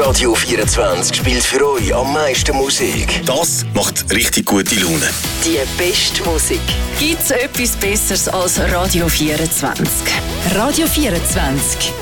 Radio 24 spielt für euch am meisten Musik. Das macht richtig gute Laune. Die beste Musik. Gibt's etwas Besseres als Radio 24? Radio 24